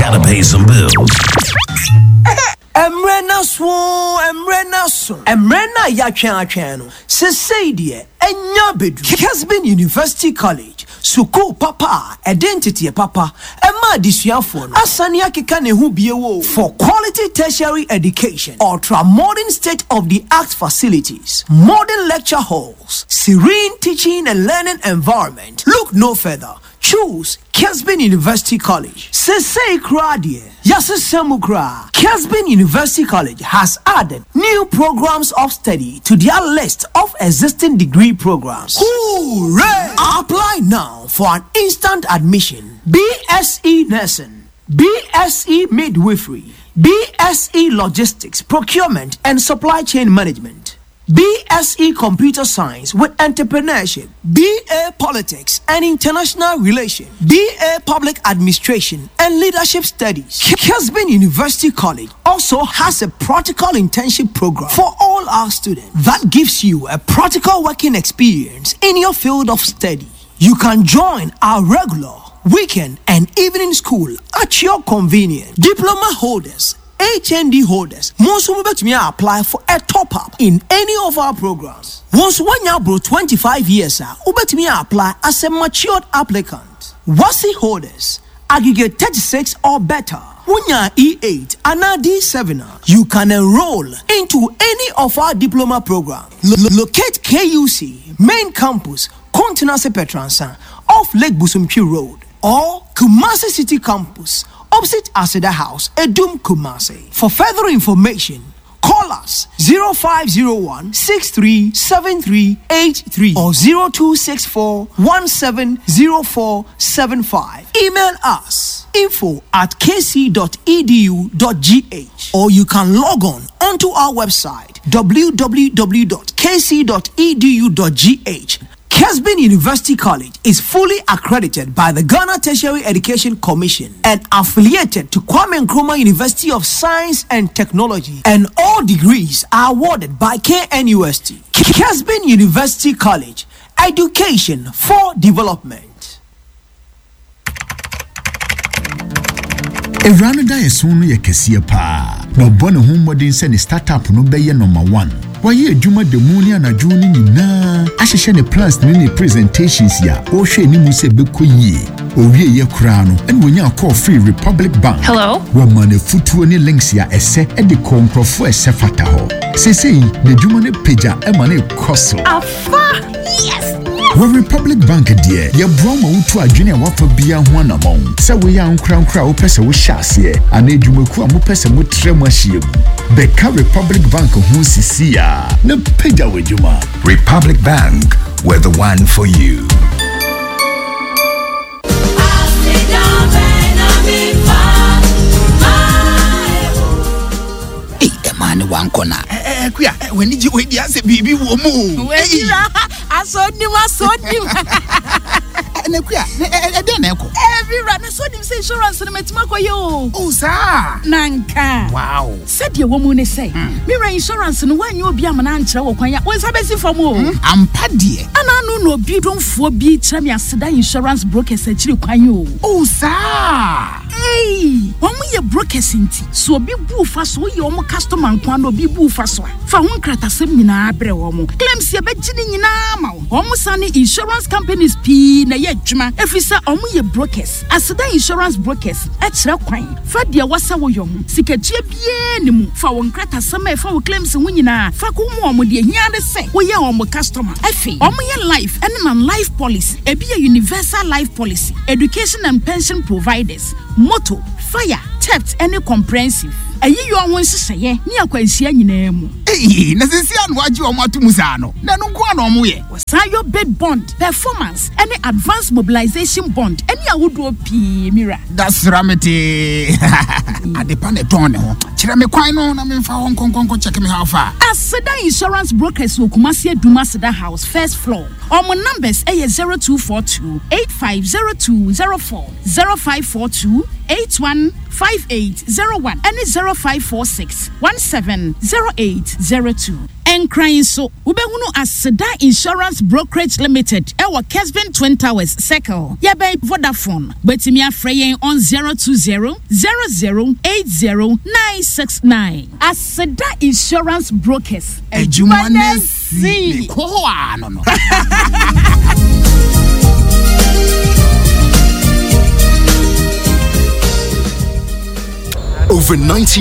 Gotta pay some bills. Emrena Yachano, Sesaidia, Enya Bedru, Casbin University College, Suko Papa, Identity Papa, Emma Disiafon, Asaniaki Kane Hubio for quality tertiary education, ultra modern state of the art facilities, modern lecture halls, serene teaching and learning environment. Look no further. Choose Casbin University College. Sesei Kradie, Yasesamukra. Casbin University College has added new programs of study to their list of existing degree programs. Hooray! Apply now for an instant admission. BSc Nursing, BSc Midwifery, BSc Logistics, Procurement and Supply Chain Management, BSc Computer Science with Entrepreneurship, BA Politics and International Relations, BA Public Administration and Leadership Studies. Casbin University College also has a practical internship program for all our students that gives you a practical working experience in your field of study. You can join our regular, weekend and evening school at your convenience. Diploma holders, HND holders, most will apply for a top-up in any of our programs. Once 1 year bro 25 years, apply as a matured applicant. WASI holders, aggregate 36 or better. Wunya E8 and D7, you can enroll into any of our diploma programs. Locate KUC, main campus, Continental Petransa, off Lake Busumpi Road, or Kumasi City Campus, opposite Aseda House, Edum Kumasi. For further information, call us 0501 637383 or 0264170475. Email us info@kc.edu.gh or you can log on onto our website www.kc.edu.gh. Casbin University College is fully accredited by the Ghana Tertiary Education Commission and affiliated to Kwame Nkrumah University of Science and Technology, and all degrees are awarded by KNUST. Casbin University College, education for development. Erano da yesono ye kesiye pa. No bone ho modern se ne startup no beye number 1. Waye adwuma de mu ni anadwo ni nyina. Ahehye ne plans ne presentations ya. O hwe ni mu se bekoyie. Owie ye kura no. Ene wonya call free Republic Bank. Hello? Wo mane futuo ni links ya ese e de kontrofo ese fata ho. Sesei ne adwuma ne pagya e mane koso. Afa! Yes! When Republic Bank dear, your broma utu adwene wafa bia ho anamon. Se we ya nkra wo pese wo hyase, ana edwumaku amu pese mo tremu ahyem. Beka Republic Bank ho sisi ya. Na pagya wedwuma. Republic Bank, we're the one for you. Man, one corner. When did you wait? Yes, baby, woman. Every runner saw him say insurance and Metimako yo. Oh, sir. Nanka. Wow. Said your woman say, Mirror insurance and when you'll be a man answer or quiet. What's happening for more? I'm paddy. And I know no beautiful for be Chamia Seda insurance brokers at you. Oh, sir. Hey, when we are brokers in tea, so be boo fast, so you almost customer and quando be boo fast. For one crata semina, brewomo. Claims your bedginning in armor. Almost any insurance companies P. Na yet, Juma. If we say only brokers, as the insurance brokers, extra quine. Fadia was a woyom. Sikachi bien for one crata summer for claims and winning. Facumo, dear, here say, we are almost customer. Effie, only life and non life policy. A be a universal life policy. Education and pension providers. Motto, fire, theft, any comprehensive. Ayi yo won sese ye ni akwansia nyina mu. Eh, na sisi anu agi o matu musano. Na no nko na omo ye. Sayo bid bond, performance, any advanced mobilization bond, any awodo pi mira. That's ramete. Adepane ton ho. Kire me kwan no na me mfa ho nkonkonko check me how far. Aseda insurance brokers wo Kumasi Duma Seda House first floor. Omo numbers 0242 850204 0542 02815801 and 0546170802. And crying so ubehunu aseda insurance brokerage limited ewa Kesvin Twin Towers Circle yabe Vodafone betimi afreyen on 02000800969 aseda insurance brokers ejumanesi no Over 90